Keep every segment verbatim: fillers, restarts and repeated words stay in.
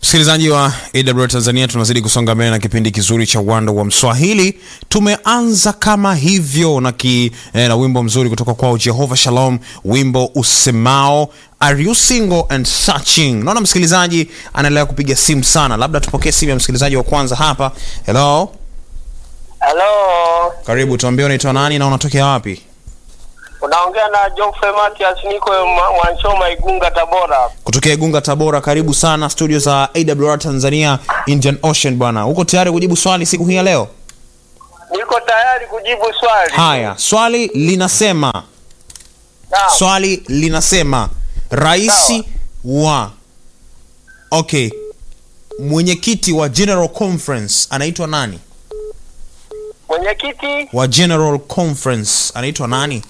Msikilizaji wa A W R Tanzania, tunazidi kusonga mbele na kipindi kizuri cha Uwanda wa Mswahili. Tumeanza kama hivyo na ki, eh, na wimbo mzuri kutoka kwa Jehovah Shalom, wimbo usemao Are you single and searching? Naona msikilizaji anaendelea kupiga simu sana. Labda tupokee simu ya msikilizaji wa kwanza hapa. Hello. Hello. Karibu, tuambie unaitwa nani na unatokea wapi? Unaongea na Geoffrey Matias, niko Mwanchoma Igunga Tabora. Kutokea Igunga Tabora, karibu sana studio za A W R Tanzania Indian Ocean bwana. Uko tayari kujibu swali siku hii ya leo? Niko tayari kujibu swali. Haya, swali linasema Naam. Swali linasema Raisi wa Okay. Mwenyekiti wa General Conference anaitwa nani? Mwenyekiti Wa General Conference anaitwa nani?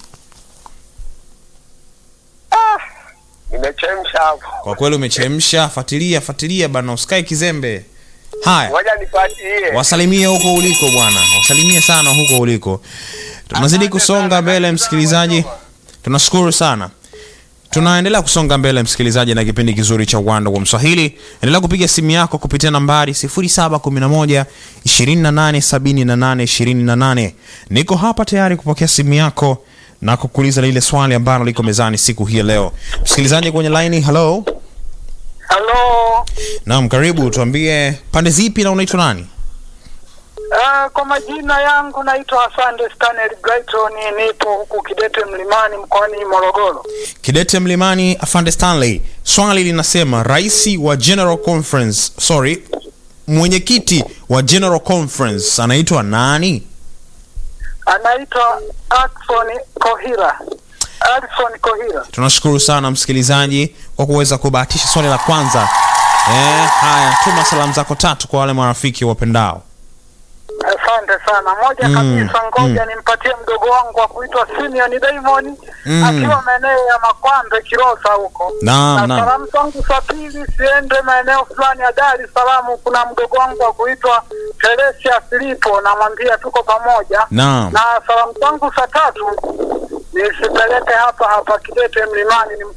ah, nimechemsha hapo. Kwa kweli umechemsha. Fuatilia, fuatilia bana, usikae kizembe. Haya. Ngoja nipatie. Wasalimie huko uliko bwana. Wasalimie sana huko uliko. Tunazidi kusonga mbele msikilizaji. Tunashukuru sana. Tunaendelea kusonga mbele msikilizaji na kipindi kizuri cha Uwanda wa Mswahili. Endelea kupiga simu yako kupitia nambari sifuri saba kumi na moja ishirini na nane sabini na nane ishirini na nane. Niko hapa tayari kupokea simu yako na kukuuliza lile swali ambalo liko mezani siku hii leo. Msikilizaji kwenye line, hello. Hello. Naam, karibu, tuambie pande zipi na unaitwa nani? Uh, kwa majina yangu naitwa Asante Stanley Brighton, nipo huku Kidete Mlimani mkoani Morogoro. Kidete Mlimani, Afande Stanley. Swali linasema Raisi wa General Conference, sorry, mwenyekiti wa General Conference anaitwa nani? Anaitwa Alfon Kohira. Alfon Kohira. Tunashukuru sana msikilizaji kwa kuweza kubahatisha swali la kwanza. Eh, haya, tuma salamu zako tatu kwa wale marafiki wapendao. Asante sana. Moja Mm, kabisa ngoja mm. nimpatie mdogo wangu wa kuitwa Simeon Diamond Mm. akiwa maeneo ya Makwambe Kilosa huko. Naam, Na naam. salamu zangu za pili siende maeneo fulani ya Dar es Salaam, kuna mdogo wangu wa kuitwa Teresia Filipo, namwambia tuko pamoja. Naam. Na salamu zangu za tatu nisipeleke hapa hapa Kidete Mlimani ni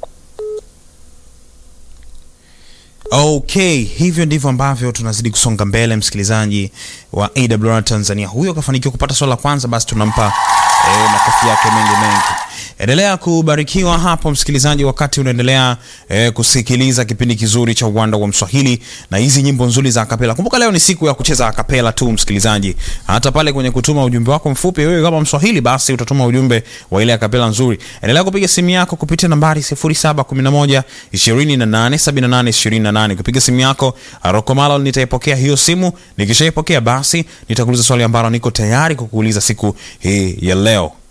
Okay, hivyo ndivyo ambavyo tunazidi kusonga mbele msikilizaji wa A W R Tanzania. Huyo kafanikiwa kupata swali la kwanza, basi tunampa eh, makofi yake mengi mengi. Endelea kubarikiwa hapo msikilizaji wakati unaendelea eh, kusikiliza kipindi kizuri cha Uwanda wa Mswahili na hizi nyimbo nzuri za akapela. Kumbuka leo ni siku ya kucheza akapela tu msikilizaji. Hata pale kwenye kutuma ujumbe wako mfupi, wewe kama Mswahili basi utatuma ujumbe wa ile akapela nzuri. Endelea kupiga simu yako kupitia nambari sifuri saba kumi na moja ishirini na nane sabini na nane ishirini na nane. Kupiga simu yako Rokomalo, nitaipokea hiyo simu. Nikishaipokea basi nitakuuliza swali ambalo niko tayari kukuuliza siku hii ya leo.